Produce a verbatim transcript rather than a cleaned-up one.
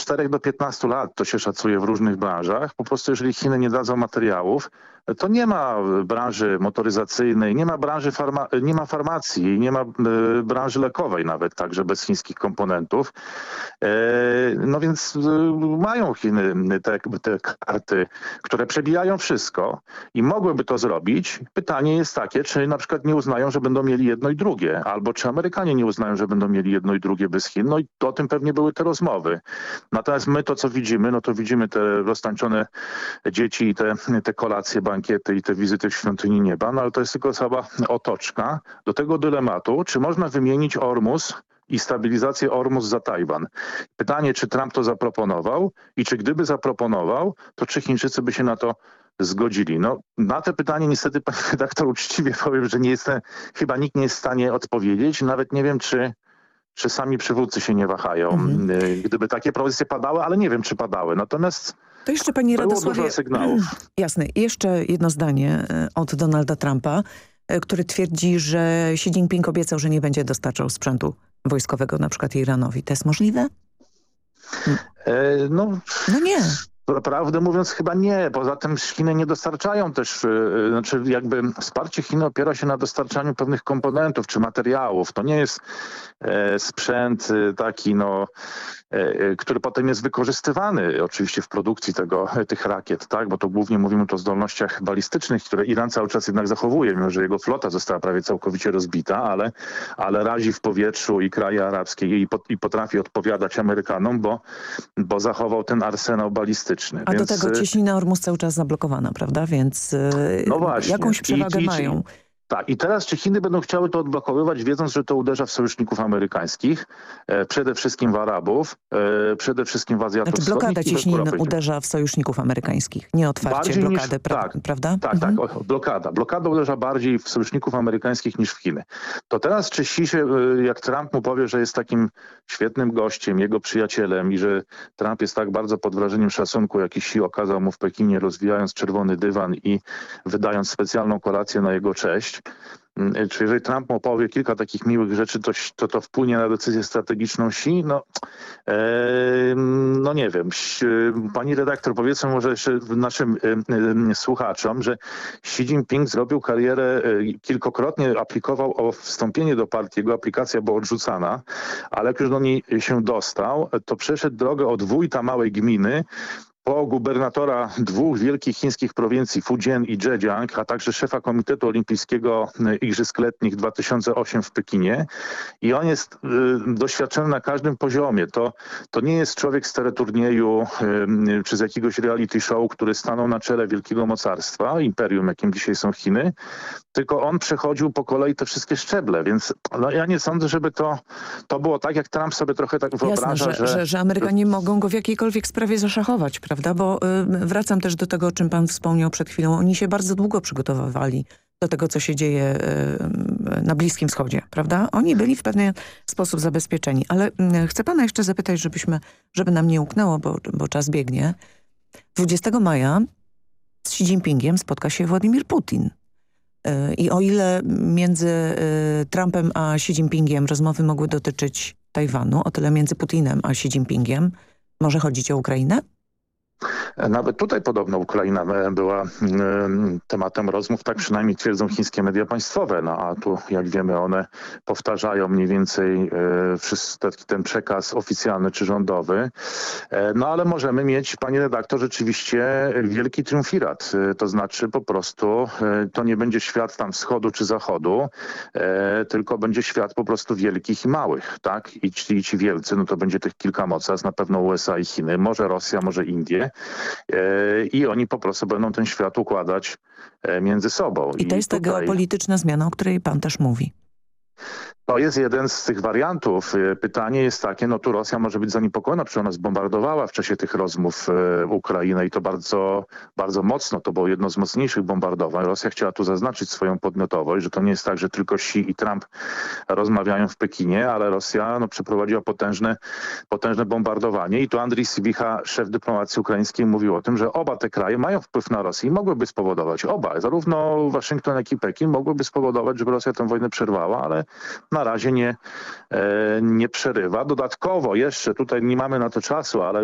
czterech do piętnastu lat, to się szacuje w różnych branżach. Po prostu jeżeli Chiny nie dadzą materiałów, to nie ma branży motoryzacyjnej, nie ma branży farma, nie ma farmacji, nie ma y, branży lekowej nawet, także bez chińskich komponentów. E, no więc y, mają Chiny te, te karty, które przebijają wszystko i mogłyby to zrobić. Pytanie jest takie, czy na przykład nie uznają, że będą mieli jedno i drugie, albo czy Amerykanie nie uznają, że będą mieli jedno i drugie bez Chin. No i o tym pewnie były te rozmowy. Natomiast my to, co widzimy, no to widzimy te roztańczone dzieci i te, te kolacje, bankiety i te wizyty w świątyni nieba, no ale to jest tylko cała otoczka do tego dylematu, czy można wymienić Ormus i stabilizację Ormus za Tajwan. Pytanie, czy Trump to zaproponował i czy gdyby zaproponował, to czy Chińczycy by się na to zgodzili? No, na te pytanie niestety, panie redaktor, uczciwie powiem, że nie jestem, chyba nikt nie jest w stanie odpowiedzieć. Nawet nie wiem, czy, czy sami przywódcy się nie wahają. Mhm. Gdyby takie propozycje padały, ale nie wiem, czy padały. Natomiast to jeszcze pani Radosławie, dużo sygnałów. Jasne. Jeszcze jedno zdanie od Donalda Trumpa, który twierdzi, że Xi Jinping obiecał, że nie będzie dostarczał sprzętu wojskowego na przykład Iranowi. To jest możliwe? E, no, no nie. Prawdę mówiąc chyba nie. Poza tym Chiny nie dostarczają też, yy, znaczy jakby wsparcie Chin opiera się na dostarczaniu pewnych komponentów czy materiałów. To nie jest e, sprzęt e, taki, no, e, który potem jest wykorzystywany oczywiście w produkcji tego, tych rakiet, tak? Bo to głównie mówimy tu o zdolnościach balistycznych, które Iran cały czas jednak zachowuje, mimo że jego flota została prawie całkowicie rozbita, ale, ale razi w powietrzu i kraje arabskie i, pot, i potrafi odpowiadać Amerykanom, bo, bo zachował ten arsenał balistyczny. A Więc... do tego cieśnina Ormus cały czas zablokowana, prawda? Więc no właśnie. jakąś przewagę I, i, mają. Tak, i teraz czy Chiny będą chciały to odblokowywać, wiedząc, że to uderza w sojuszników amerykańskich, e, przede wszystkim w Arabów, e, przede wszystkim w Azjatów Znaczy blokada cieśniny uderza w sojuszników amerykańskich, nie otwarcie bardziej blokady, niż, pra tak, prawda? Tak, mhm. tak, o, blokada. Blokada uderza bardziej w sojuszników amerykańskich niż w Chiny. To teraz czy Xi się, jak Trump mu powie, że jest takim świetnym gościem, jego przyjacielem i że Trump jest tak bardzo pod wrażeniem szacunku, jaki Xi okazał mu w Pekinie, rozwijając czerwony dywan i wydając specjalną kolację na jego cześć, czy jeżeli Trump mu powie kilka takich miłych rzeczy, to to, to wpłynie na decyzję strategiczną Xi? No, e, no nie wiem. Pani redaktor, powiedzmy może jeszcze naszym e, e, słuchaczom, że Xi Jinping zrobił karierę, e, kilkokrotnie aplikował o wstąpienie do partii, jego aplikacja była odrzucana, ale jak już do niej się dostał, to przeszedł drogę od wójta małej gminy po gubernatora dwóch wielkich chińskich prowincji, Fujian i Zhejiang, a także szefa Komitetu Olimpijskiego Igrzysk Letnich dwa tysiące osiem w Pekinie. I on jest y, doświadczony na każdym poziomie. To, to nie jest człowiek z teleturnieju y, czy z jakiegoś reality show, który stanął na czele wielkiego mocarstwa, imperium, jakim dzisiaj są Chiny, tylko on przechodził po kolei te wszystkie szczeble, więc no, ja nie sądzę, żeby to, to było tak, jak Trump sobie trochę tak wyobraża. Jasne, że, że, że Amerykanie mogą go w jakiejkolwiek sprawie zaszachować, prawda? Bo y, wracam też do tego, o czym pan wspomniał przed chwilą. Oni się bardzo długo przygotowywali do tego, co się dzieje y, na Bliskim Wschodzie, prawda? Oni byli w pewien sposób zabezpieczeni. Ale y, chcę pana jeszcze zapytać, żebyśmy, żeby nam nie umknęło, bo, bo czas biegnie. dwudziestego maja z Xi Jinpingiem spotka się Władimir Putin. I o ile między Trumpem a Xi Jinpingiem rozmowy mogły dotyczyć Tajwanu, o tyle między Putinem a Xi Jinpingiem może chodzić o Ukrainę? Nawet tutaj podobno Ukraina była tematem rozmów, tak przynajmniej twierdzą chińskie media państwowe. No a tu, jak wiemy, one powtarzają mniej więcej ten przekaz oficjalny czy rządowy. No ale możemy mieć, pani redaktor, rzeczywiście wielki triumvirat. To znaczy po prostu to nie będzie świat tam wschodu czy zachodu, tylko będzie świat po prostu wielkich i małych, tak? I ci, i ci wielcy, no to będzie tych kilka mocarstw, na pewno U S A i Chiny, może Rosja, może Indie. I oni po prostu będą ten świat układać między sobą. I to jest ta tutaj... geopolityczna zmiana, o której pan też mówi. To jest jeden z tych wariantów. Pytanie jest takie, no tu Rosja może być zaniepokojona, przecież ona zbombardowała w czasie tych rozmów Ukrainę i to bardzo, bardzo mocno. To było jedno z mocniejszych bombardowań. Rosja chciała tu zaznaczyć swoją podmiotowość, że to nie jest tak, że tylko Xi i Trump rozmawiają w Pekinie, ale Rosja no, przeprowadziła potężne, potężne bombardowanie i tu Andrii Sybicha, szef dyplomacji ukraińskiej, mówił o tym, że oba te kraje mają wpływ na Rosję i mogłyby spowodować, oba, zarówno Waszyngton, jak i Pekin, mogłyby spowodować, żeby Rosja tę wojnę przerwała, ale na razie nie, nie przerywa. Dodatkowo jeszcze, tutaj nie mamy na to czasu, ale